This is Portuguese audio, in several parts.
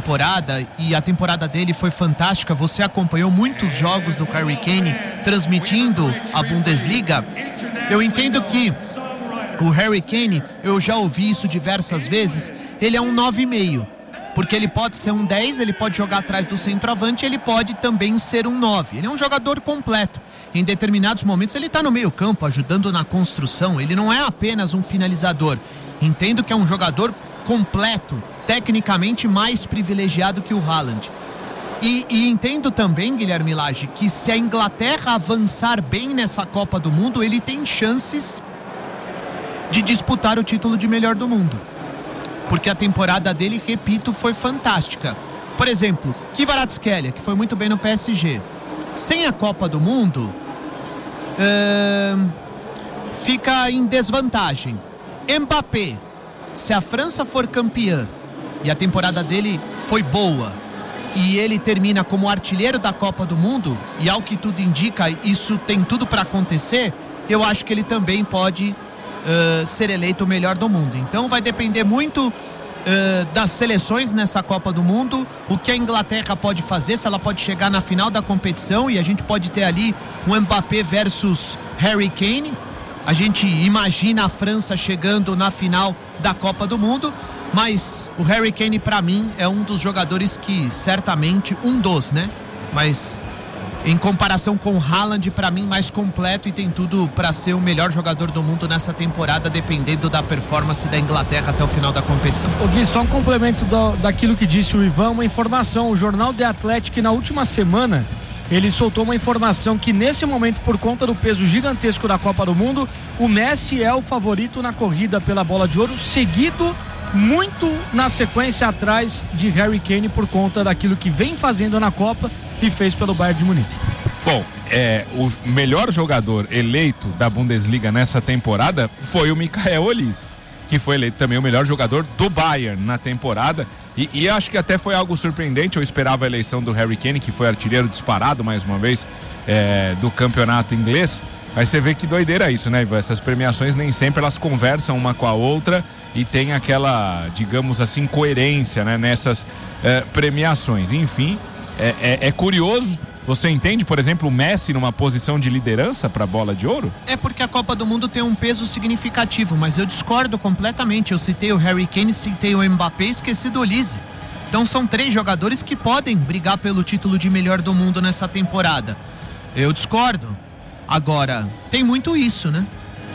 temporada, e a temporada dele foi fantástica. Você acompanhou muitos jogos do Harry Kane transmitindo a Bundesliga. Eu entendo que o Harry Kane, eu já ouvi isso diversas vezes, ele é um 9,5. Porque ele pode ser um 10, ele pode jogar atrás do centroavante, ele pode também ser um 9. Ele é um jogador completo. Em determinados momentos ele está no meio campo, ajudando na construção. Ele não é apenas um finalizador. Entendo que é um jogador completo, tecnicamente mais privilegiado que o Haaland. E entendo também, Guilherme Lage, que se a Inglaterra avançar bem nessa Copa do Mundo, ele tem chances de disputar o título de melhor do mundo. Porque a temporada dele, repito, foi fantástica. Por exemplo, Kvaratskhelia, que foi muito bem no PSG. Sem a Copa do Mundo, fica em desvantagem. Mbappé, se a França for campeã e a temporada dele foi boa e ele termina como artilheiro da Copa do Mundo, e ao que tudo indica, isso tem tudo para acontecer, eu acho que ele também pode ser eleito o melhor do mundo. Então vai depender muito das seleções nessa Copa do Mundo, o que a Inglaterra pode fazer, se ela pode chegar na final da competição, e a gente pode ter ali um Mbappé versus Harry Kane. A gente imagina a França chegando na final da Copa do Mundo, mas o Harry Kane, para mim, é um dos jogadores que certamente, né? Mas em comparação com o Haaland, para mim, mais completo, e tem tudo para ser o melhor jogador do mundo nessa temporada, dependendo da performance da Inglaterra até o final da competição. Ô Gui, só um complemento daquilo que disse o Ivan, uma informação. O jornal The Athletic, na última semana, ele soltou uma informação que nesse momento, por conta do peso gigantesco da Copa do Mundo, o Messi é o favorito na corrida pela Bola de Ouro, seguido muito na sequência atrás de Harry Kane, por conta daquilo que vem fazendo na Copa e fez pelo Bayern de Munique. Bom, o melhor jogador eleito da Bundesliga nessa temporada foi o Michael Olise, que foi eleito também o melhor jogador do Bayern na temporada, e acho que até foi algo surpreendente. Eu esperava a eleição do Harry Kane, que foi artilheiro disparado mais uma vez do campeonato inglês, mas você vê que doideira isso, né, Ivan? Essas premiações nem sempre elas conversam uma com a outra e tem aquela, digamos assim, coerência, né, nessas premiações. Enfim, é curioso. Você entende, por exemplo, o Messi numa posição de liderança para a Bola de Ouro? É porque a Copa do Mundo tem um peso significativo, mas eu discordo completamente. Eu citei o Harry Kane, citei o Mbappé e esqueci do Olise. Então são 3 jogadores que podem brigar pelo título de melhor do mundo nessa temporada. Eu discordo. Agora, tem muito isso, né?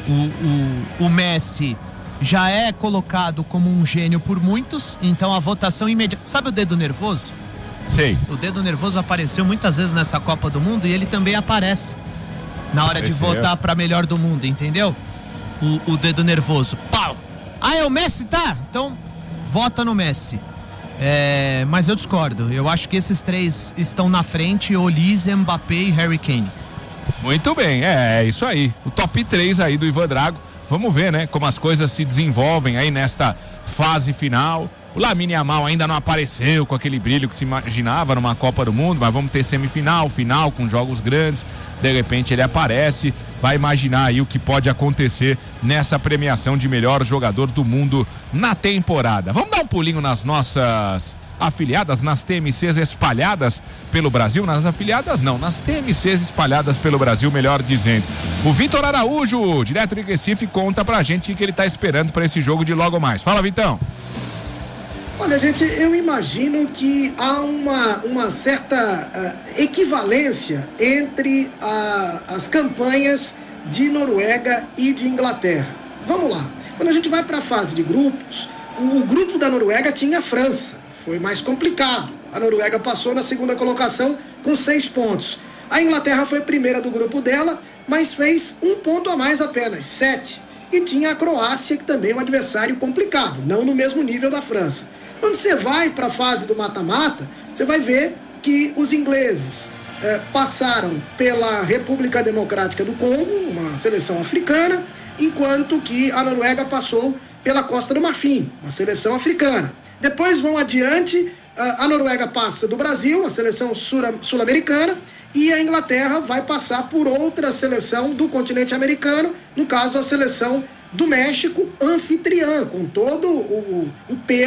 O Messi já é colocado como um gênio por muitos, então a votação imediata... Sabe o dedo nervoso? Sei. O dedo nervoso apareceu muitas vezes nessa Copa do Mundo, e ele também aparece na hora de votar para melhor do mundo, entendeu? O dedo nervoso. Pau! Ah, é o Messi, tá? Então, vota no Messi. Mas eu discordo. Eu acho que esses 3 estão na frente: Olise, Mbappé e Harry Kane. Muito bem, é isso aí. O top 3 aí do Ivan Drago. Vamos ver, né, como as coisas se desenvolvem aí nesta fase final. O Lamine Yamal ainda não apareceu com aquele brilho que se imaginava numa Copa do Mundo, mas vamos ter semifinal, final, com jogos grandes. De repente ele aparece, vai imaginar aí o que pode acontecer nessa premiação de melhor jogador do mundo na temporada. Vamos dar um pulinho nas nossas afiliadas, nas TMCs espalhadas pelo Brasil. Nas afiliadas não, nas TMCs espalhadas pelo Brasil, melhor dizendo. O Vitor Araújo, direto de Recife, conta pra gente o que ele tá esperando para esse jogo de logo mais. Fala, Vitão. Olha, gente, eu imagino que há uma certa equivalência entre as campanhas de Noruega e de Inglaterra. Vamos lá. Quando a gente vai para a fase de grupos, o grupo da Noruega tinha a França. Foi mais complicado. A Noruega passou na segunda colocação com 6 pontos. A Inglaterra foi primeira do grupo dela, mas fez 1 ponto a mais apenas, 7. E tinha a Croácia, que também é um adversário complicado, não no mesmo nível da França. Quando você vai para a fase do mata-mata, você vai ver que os ingleses passaram pela República Democrática do Congo, uma seleção africana, enquanto que a Noruega passou pela Costa do Marfim, uma seleção africana. Depois vão adiante, a Noruega passa do Brasil, uma seleção sul-americana, e a Inglaterra vai passar por outra seleção do continente americano, no caso a seleção do México, anfitriã, com todo o peso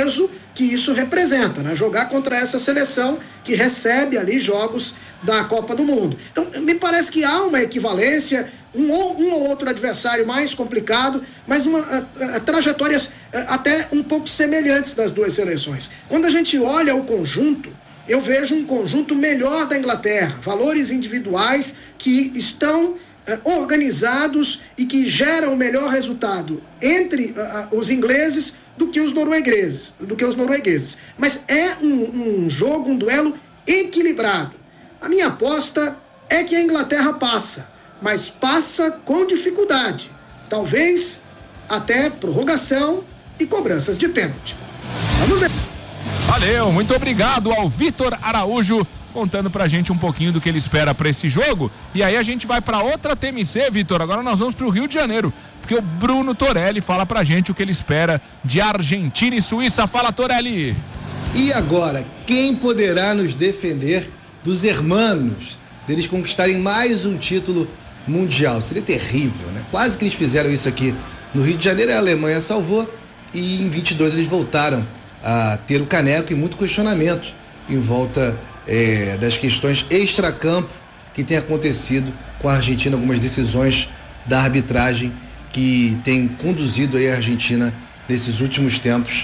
que isso representa, né? Jogar contra essa seleção que recebe ali jogos da Copa do Mundo. Então, me parece que há uma equivalência, um ou outro adversário mais complicado, mas trajetórias até um pouco semelhantes das duas seleções. Quando a gente olha o conjunto, eu vejo um conjunto melhor da Inglaterra, valores individuais que estão organizados e que geram o melhor resultado entre os ingleses do que os noruegueses. Mas é um jogo, um duelo equilibrado. A minha aposta é que a Inglaterra passa, mas passa com dificuldade. Talvez até prorrogação e cobranças de pênalti. Vamos ver. Valeu, muito obrigado ao Vitor Araújo, contando pra gente um pouquinho do que ele espera pra esse jogo. E aí a gente vai pra outra TMC, Vitor. Agora nós vamos pro Rio de Janeiro, porque o Bruno Torelli fala pra gente o que ele espera de Argentina e Suíça. Fala, Torelli! E agora, quem poderá nos defender dos hermanos, deles conquistarem mais um título mundial? Seria terrível, né? Quase que eles fizeram isso aqui no Rio de Janeiro, a Alemanha salvou, e em 22 eles voltaram a ter o caneco e muito questionamento em volta das questões extracampo que tem acontecido com a Argentina, algumas decisões da arbitragem que tem conduzido aí a Argentina nesses últimos tempos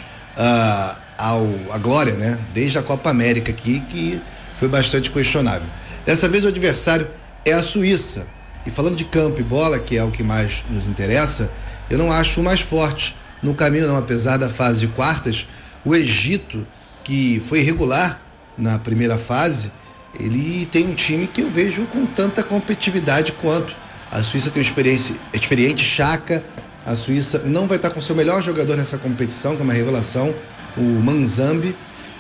à glória, né? Desde a Copa América aqui, que foi bastante questionável. Dessa vez o adversário é a Suíça. E falando de campo e bola, que é o que mais nos interessa, eu não acho o mais forte no caminho não, apesar da fase de quartas. O Egito, que foi irregular na primeira fase, ele tem um time que eu vejo com tanta competitividade quanto. A Suíça tem uma experiente Xhaka. A Suíça não vai estar com seu melhor jogador nessa competição, que é uma revelação, o Manzambi,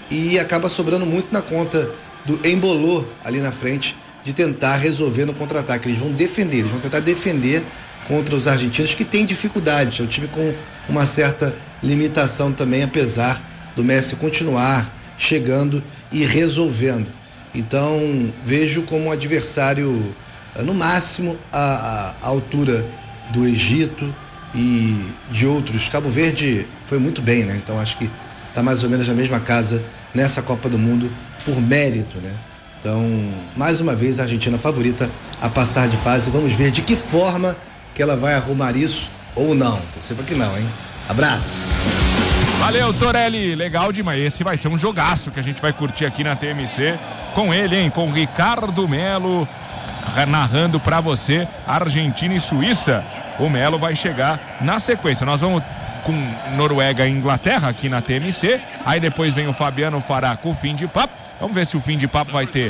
e acaba sobrando muito na conta do Embolô ali na frente, de tentar resolver no contra-ataque. Eles vão tentar defender contra os argentinos, que têm dificuldade. É um time com uma certa limitação também, apesar do Messi continuar chegando e resolvendo. Então, vejo como um adversário, no máximo, à altura do Egito e de outros. Cabo Verde foi muito bem, né? Então, acho que está mais ou menos na mesma casa nessa Copa do Mundo, por mérito, né? Então, mais uma vez, a Argentina favorita a passar de fase. Vamos ver de que forma que ela vai arrumar isso ou não. Torcer pra que não, hein? Abraço! Valeu, Torelli, legal demais. Esse vai ser um jogaço que a gente vai curtir aqui na TMC com ele, hein? Com o Ricardo Melo narrando pra você Argentina e Suíça. O Melo vai chegar na sequência. Nós vamos com Noruega e Inglaterra aqui na TMC. Aí depois vem o Fabiano Fará com o fim de papo. Vamos ver se o fim de papo vai ter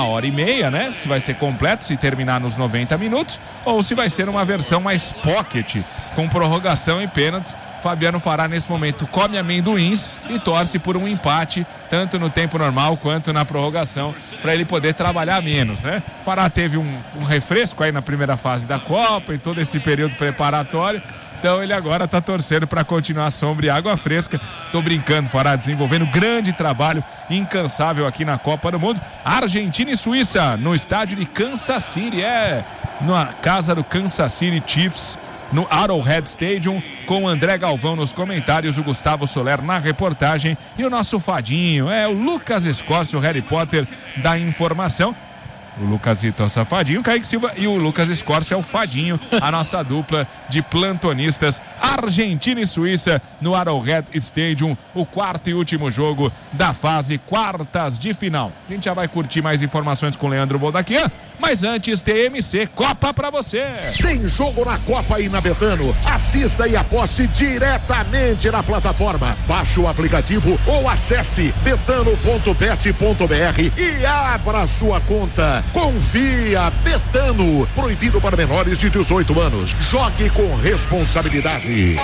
1h30, né? Se vai ser completo, se terminar nos 90 minutos, ou se vai ser uma versão mais pocket, com prorrogação e pênaltis. Fabiano Fará, nesse momento, come amendoins e torce por um empate, tanto no tempo normal quanto na prorrogação, para ele poder trabalhar menos, né? Fará teve um refresco aí na primeira fase da Copa, em todo esse período preparatório. Então ele agora está torcendo para continuar sombra e água fresca. Tô brincando, Fará, desenvolvendo grande trabalho incansável aqui na Copa do Mundo. Argentina e Suíça no estádio de Kansas City, na casa do Kansas City Chiefs, no Arrowhead Stadium, com o André Galvão nos comentários, o Gustavo Soler na reportagem e o nosso fadinho, o Lucas Escócio, o Harry Potter da informação. O Lucasito é o safadinho, o Kaique Silva e o Lucas Escorcia é o fadinho, a nossa dupla de plantonistas. Argentina e Suíça no Arrowhead Stadium, o quarto e último jogo da fase quartas de final. A gente já vai curtir mais informações com o Leandro Boldaquian, mas antes, TMC Copa pra você. Tem jogo na Copa e na Betano. Assista e aposte diretamente na plataforma. Baixe o aplicativo ou acesse betano.bet.br e abra sua conta. Confia, Betano. Proibido para menores de 18 anos. Jogue com responsabilidade.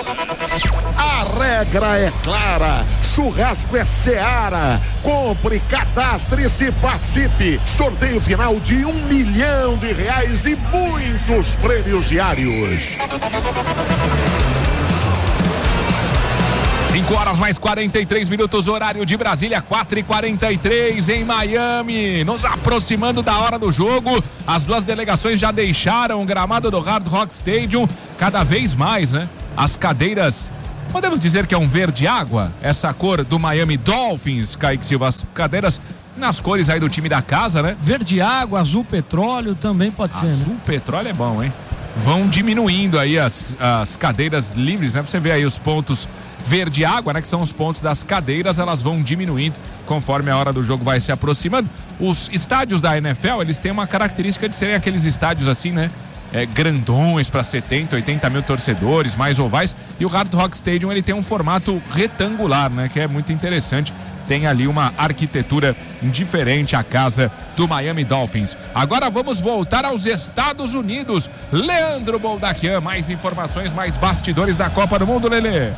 A regra é clara. Churrasco é Seara. Compre, cadastre-se, participe. Sorteio final de R$1 milhão e muitos prêmios diários. 5h mais 43, horário de Brasília, 4h43 em Miami. Nos aproximando da hora do jogo. As duas delegações já deixaram o gramado do Hard Rock Stadium. Cada vez mais, né? As cadeiras Podemos dizer que é um verde água, essa cor do Miami Dolphins, Kaique Silva, as cadeiras nas cores aí do time da casa, né? Verde água, azul petróleo também pode ser, né? Azul petróleo é bom, hein? Vão diminuindo aí as cadeiras livres, né? Você vê aí os pontos verde água, né? Que são os pontos das cadeiras, elas vão diminuindo conforme a hora do jogo vai se aproximando. Os estádios da NFL, eles têm uma característica de serem aqueles estádios assim, né? Grandões para 70, 80 mil torcedores, mais ovais, e o Hard Rock Stadium ele tem um formato retangular, né? Que é muito interessante, tem ali uma arquitetura diferente a casa do Miami Dolphins. Agora vamos voltar aos Estados Unidos. Leandro Boldaquian, mais informações, mais bastidores da Copa do Mundo, Lelê.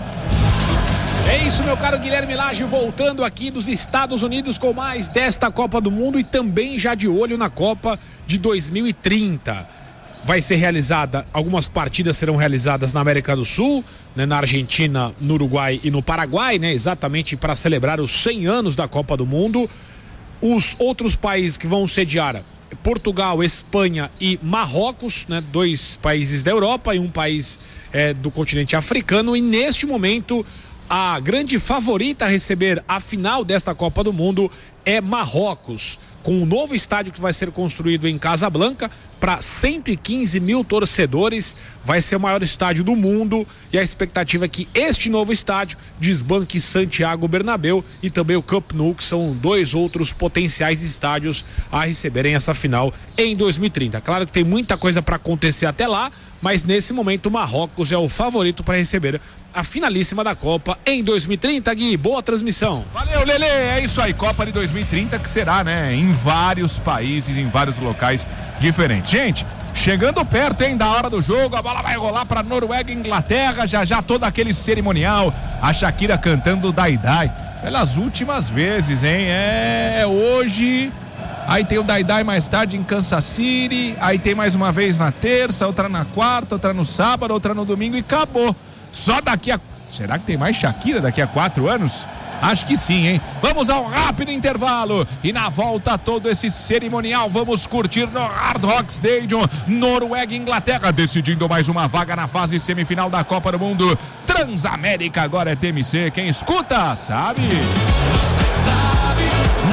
É isso, meu caro Guilherme Lage, voltando aqui dos Estados Unidos com mais desta Copa do Mundo e também já de olho na Copa de 2030. Vai ser realizada, algumas partidas serão realizadas na América do Sul, né, na Argentina, no Uruguai e no Paraguai, né, exatamente para celebrar os 100 anos da Copa do Mundo. Os outros países que vão sediar, Portugal, Espanha e Marrocos, né, 2 países da Europa e um país do continente africano, e neste momento a grande favorita a receber a final desta Copa do Mundo é Marrocos, com um novo estádio que vai ser construído em Casablanca para 115 mil torcedores. Vai ser o maior estádio do mundo e a expectativa é que este novo estádio desbanque Santiago Bernabéu e também o Camp Nou, que são 2 outros potenciais estádios a receberem essa final em 2030. Claro que tem muita coisa para acontecer até lá, mas nesse momento o Marrocos é o favorito para receber a finalíssima da Copa em 2030, Gui. Boa transmissão. Valeu, Lelê. É isso aí, Copa de 2030 que será, né? Em vários países, em vários locais diferentes. Gente, chegando perto, hein, da hora do jogo, a bola vai rolar para Noruega e Inglaterra, já todo aquele cerimonial, a Shakira cantando Dai-Dai, pelas últimas vezes, hein? Hoje, aí tem o Dai-Dai mais tarde em Kansas City, aí tem mais uma vez na terça, outra na quarta, outra no sábado, outra no domingo e acabou. Só daqui a... Será que tem mais Shakira daqui a 4 anos? Acho que sim, hein? Vamos a um rápido intervalo e na volta todo esse cerimonial vamos curtir no Hard Rock Stadium, Noruega e Inglaterra, decidindo mais uma vaga na fase semifinal da Copa do Mundo. Transamérica agora é TMC, quem escuta sabe. Você sabe,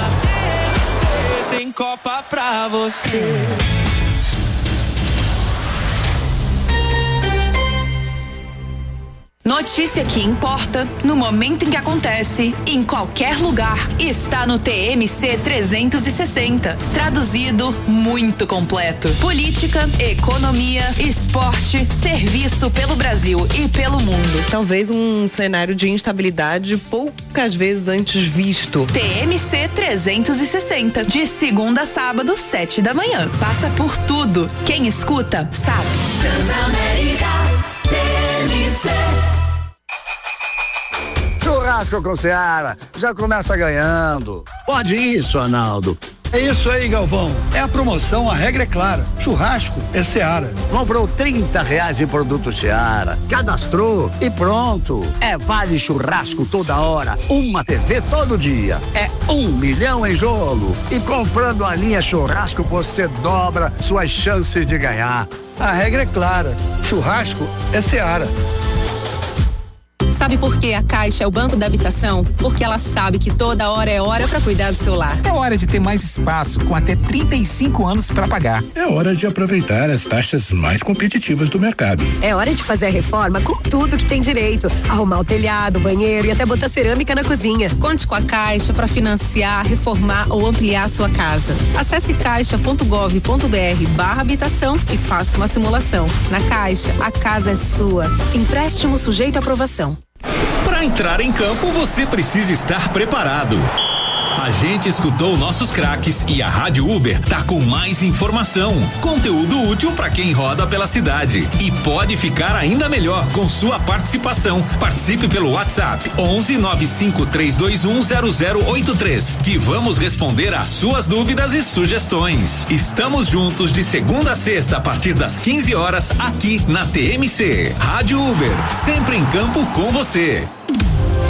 na TMC tem Copa pra você. Notícia que importa, no momento em que acontece, em qualquer lugar, está no TMC 360. Traduzido, muito completo. Política, economia, esporte, serviço pelo Brasil e pelo mundo. Talvez um cenário de instabilidade poucas vezes antes visto. TMC 360, de segunda a sábado, 7 da manhã. Passa por tudo. Quem escuta, sabe. Transamérica, TMC. Churrasco com Seara, já começa ganhando. Pode isso, Arnaldo. É isso aí, Galvão. É a promoção, a regra é clara. Churrasco é Seara. Comprou R$30 em produto Seara, cadastrou e pronto. É vale churrasco toda hora, uma TV todo dia. É 1 milhão em jogo. E comprando a linha churrasco, você dobra suas chances de ganhar. A regra é clara. Churrasco é Seara. Sabe por que a Caixa é o banco da habitação? Porque ela sabe que toda hora é hora para cuidar do seu lar. É hora de ter mais espaço, com até 35 anos para pagar. É hora de aproveitar as taxas mais competitivas do mercado. É hora de fazer a reforma com tudo que tem direito. Arrumar o telhado, o banheiro e até botar cerâmica na cozinha. Conte com a Caixa para financiar, reformar ou ampliar a sua casa. Acesse caixa.gov.br/habitação e faça uma simulação. Na Caixa, a casa é sua. Empréstimo sujeito à aprovação. Para entrar em campo, você precisa estar preparado. A gente escutou nossos craques e a Rádio Uber tá com mais informação, conteúdo útil para quem roda pela cidade e pode ficar ainda melhor com sua participação. Participe pelo WhatsApp 11 95321 0083 que vamos responder às suas dúvidas e sugestões. Estamos juntos de segunda a sexta a partir das 15 horas aqui na TMC. Rádio Uber, sempre em campo com você.